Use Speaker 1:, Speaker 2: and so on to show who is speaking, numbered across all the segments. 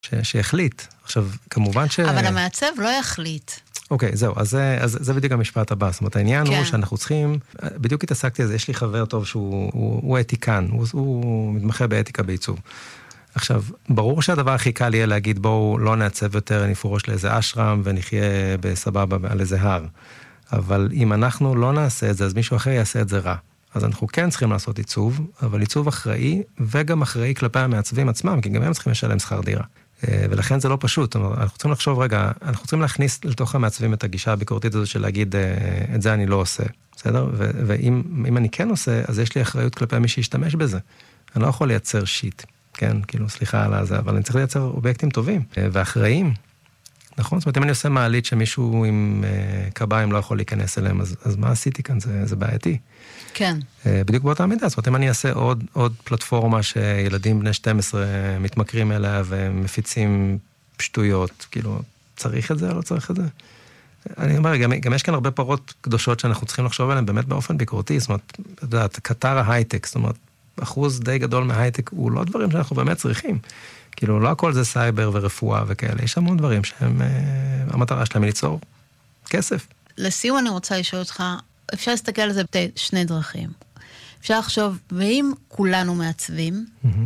Speaker 1: שיחליט. עכשיו, כמובן
Speaker 2: אבל המעצב לא יחליט.
Speaker 1: אוקיי, זהו, אז זה בדיוק המשפט הבא. זאת אומרת, העניין הוא שאנחנו צריכים, בדיוק התעסקתי על זה, יש לי חבר טוב שהוא אתיקן, הוא מתמחה באתיקה בעיצוב. עכשיו, ברור שהדבר הכי קל יהיה להגיד, בואו לא נעצב יותר, נפרוש לאיזה אשרם ונחיה בסבבה על איזה הר. אבל אם אנחנו לא נעשה את זה, אז מישהו אחר יעשה את זה רע. אז אנחנו כן צריכים לעשות עיצוב, אבל עיצוב אחראי, וגם אחראי כלפי המעצבים עצמם, כי גם הם צריכים לשלם שכר דירה. ולכן זה לא פשוט. אנחנו צריכים לחשוב, רגע, אנחנו צריכים להכניס לתוך המעצבים את הגישה הביקורתית הזאת של להגיד, את זה אני לא עושה, בסדר? ואם אני כן עושה, אז יש לי אחריות כלפי מי שישתמש בזה. אני לא יכול לייצר שיט, כן? כאילו, סליחה על זה, אבל אני צריך לייצר אובייקטים טובים ואחראיים. נכון? זאת אומרת, אם אני עושה מעלית שמישהו עם קביים לא יכול להיכנס אליהם, אז מה עשיתי כאן? זה בעייתי.
Speaker 2: כן.
Speaker 1: בדיוק באותה מידה. זאת אומרת, אם אני אעשה עוד פלטפורמה שילדים בני 12 מתמכרים אליה ומפיצים שטויות, כאילו, צריך את זה או לא צריך את זה? אני אומר, גם יש כאן הרבה פרות קדושות שאנחנו צריכים לחשוב עליהן באמת באופן ביקורתי. זאת אומרת, אתה יודע, קטר ההייטק, זאת אומרת, אחוז די גדול מההייטק הוא לא דברים שאנחנו באמת צריכים. כאילו, לא הכל זה סייבר ורפואה וכאלה. יש המון דברים שהם, המטרה שלהם היא ליצור כסף.
Speaker 2: לסיום אני רוצה לשאול אותך, אפשר להסתכל על זה בשני דרכים. אפשר לחשוב, ואם כולנו מעצבים,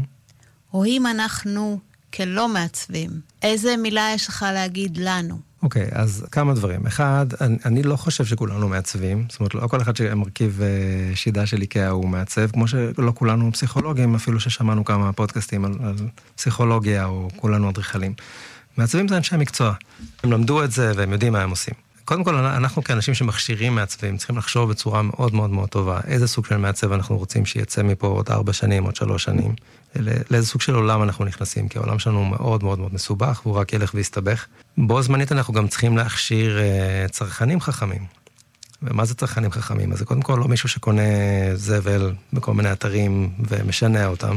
Speaker 2: או אם אנחנו כלא מעצבים, איזה מילה יש לך להגיד לנו?
Speaker 1: אוקיי, אז כמה דברים. אחד, אני לא חושב שכולנו מעצבים, זאת אומרת, לא כל אחד שמרכיב שידה של איקאה הוא מעצב, כמו שלא כולנו פסיכולוגים, אפילו ששמענו כמה פודקאסטים על פסיכולוגיה, או כולנו אדריכלים. מעצבים זה אנשי מקצוע. הם למדו את זה והם יודעים מה הם עושים. קודם כל, אנחנו כאנשים שמכשירים מעצבים, צריכים לחשוב בצורה מאוד מאוד מאוד טובה, איזה סוג של מעצב אנחנו רוצים שיצא מפה עוד 4 שנים, עוד 3 שנים, לאיזה סוג של עולם אנחנו נכנסים, כי העולם שלנו מאוד מאוד מאוד מסובך, והוא רק ילך ויסתבך. בו זמנית אנחנו גם צריכים להכשיר צרכנים חכמים. ומה זה צרכנים חכמים? אז זה קודם כל לא מישהו שקונה זבל בכל מיני אתרים ומשנע אותם.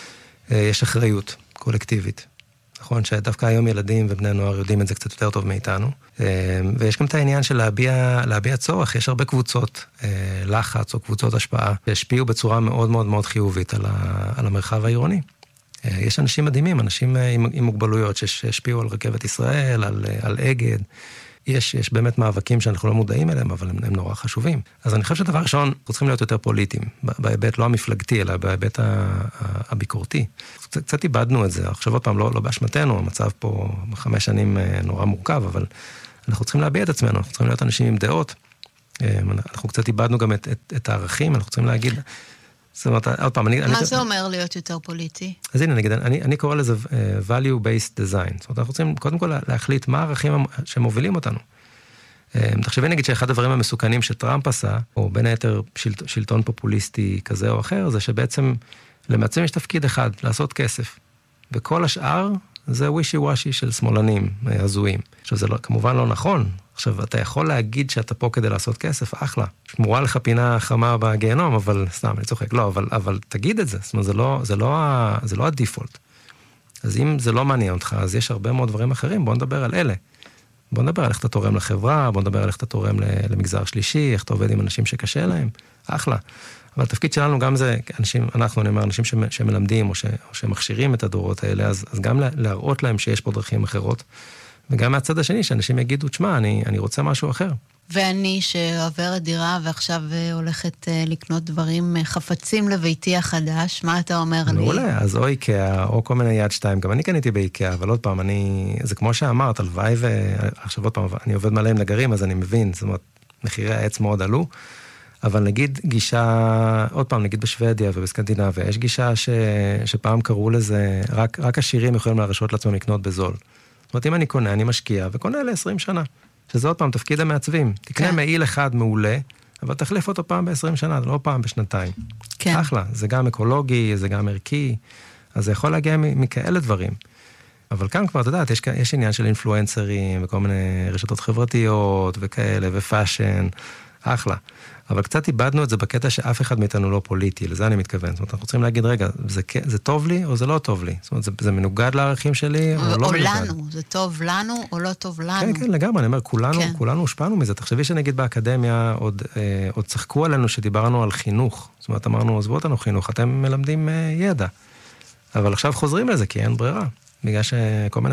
Speaker 1: יש אחריות קולקטיבית. נכון, שדווקא היום ילדים ובני נוער יודעים את זה קצת יותר טוב מאיתנו. ויש גם את העניין של להביע צורך. יש הרבה קבוצות לחץ או קבוצות השפעה שהשפיעו בצורה מאוד מאוד מאוד חיובית על המרחב העירוני. יש אנשים מדהימים, אנשים עם מוגבלויות שהשפיעו על רכבת ישראל, על אגד. יש באמת מאבקים שאנחנו לא מודעים אליהם, אבל הם נורא חשובים. אז אני חושב שדבר ראשון, אנחנו צריכים להיות יותר פוליטיים, בהיבט לא המפלגתי, אלא בהיבט הביקורתי. קצת איבדנו את זה, עכשיו עוד פעם לא באשמתנו, המצב פה 5 שנים נורא מורכב, אבל אנחנו צריכים להביע את עצמנו, אנחנו צריכים להיות אנשים עם דעות, אנחנו קצת איבדנו גם את הערכים, אנחנו צריכים להגיד, זאת אומרת, עוד פעם,
Speaker 2: מה זה אומר להיות יותר פוליטי?
Speaker 1: אז הנה, נגיד, אני קורא לזה value-based design. זאת אומרת, אנחנו רוצים קודם כל להחליט מה הערכים שמובילים אותנו. תחשבי נגיד שאחד הדברים המסוכנים שטראמפ עשה, או בין היתר שלטון פופוליסטי כזה או אחר, זה שבעצם למעצם יש תפקיד אחד, לעשות כסף. וכל השאר זה ווישי-וושי של שמאלנים הזויים. עכשיו, זה כמובן לא נכון. עכשיו, אתה יכול להגיד שאתה פה כדי לעשות כסף, אחלה. שמורה לך פינה חמה בגיהנום, אבל סתם, אני צוחק. לא, אבל תגיד את זה. זאת אומרת, זה לא הדיפולט. אז אם זה לא מעניין אותך, אז יש הרבה מאוד דברים אחרים. בוא נדבר על אלה. בוא נדבר על איך אתה תורם לחברה, בוא נדבר על איך אתה תורם למגזר שלישי, איך אתה עובד עם אנשים שקשה להם. אחלה. אבל התפקיד שלנו גם זה, אנשים שמלמדים או שמכשירים את הדורות האלה, אז גם להראות להם שיש פה דרכים אחרות. וגם מהצד השני, שאנשים יגידו, תשמע, אני רוצה משהו אחר.
Speaker 2: ואני שעוברת דירה ועכשיו הולכת לקנות דברים חפצים לביתי החדש, מה אתה אומר לי?
Speaker 1: מעולה, אז או איקאה, או כל מיני יד 2, גם אני קניתי באיקאה, אבל עוד פעם, זה כמו שאמרת, הלוואי ועכשיו עוד פעם, אני עובד מלא עם נגרים, אז אני מבין, זאת אומרת, מחירי העץ מאוד עלו, אבל נגיד גישה, עוד פעם, נגיד בשוודיה ובסקנדינביה, יש גישה שפעם קראו לזה, רק עשירים יכולים להרשות לעצמם לקנות בזול. זאת אומרת, אם אני קונה, אני משקיע, וקונה ל-20 שנה. שזה עוד פעם תפקיד המעצבים. תקנה מעיל אחד מעולה, אבל תחליף אותו פעם ב-20 שנה, לא פעם בשנתיים. כן. אחלה, זה גם אקולוגי, זה גם ערכי, אז זה יכול להגיע מכאלה דברים. אבל כאן כבר, אתה יודעת, יש עניין של אינפלואנסרים, וכל מיני רשתות חברתיות, וכאלה, ופאשן, אחלה. אבל קצת איבדנו את זה בקטע שאף אחד מאיתנו לא פוליטי, לזה אני מתכוון. זאת אומרת, אנחנו צריכים להגיד, רגע, זה טוב לי או זה לא טוב לי? זאת אומרת, זה מנוגד לערכים שלי או לא מנוגד?
Speaker 2: או לנו, זה טוב לנו או לא טוב לנו?
Speaker 1: כן, כן, לגמרי, אני אומר, כולנו הושפענו מזה. תחשבי שנגיד באקדמיה עוד צחקו עלינו שדיברנו על חינוך. זאת אומרת, אמרנו, עזבו אותנו חינוך, אתם מלמדים ידע. אבל עכשיו חוזרים לזה, כי אין ברירה. בגלל שכל מיני